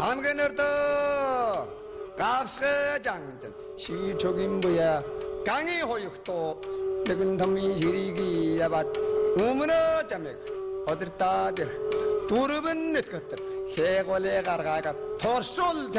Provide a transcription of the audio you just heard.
남겨ner도 값서장전 시초김부야 강의 호육도 내근 덤이 시리기 야밭 우문어 자맥 어들 따들 두릅은 넷 것들 해골에 가라가 torsul